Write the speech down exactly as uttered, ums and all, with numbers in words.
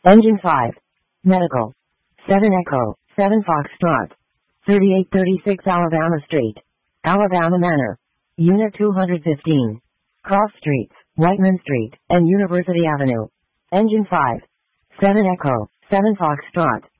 Engine five. Medical. seven Echo, seven Foxtrot. thirty-eight thirty-six Alabama Street. Alabama Manor. Unit two hundred fifteen. Cross Streets, Whiteman Street, and University Avenue. Engine five. seven Echo, seven Foxtrot.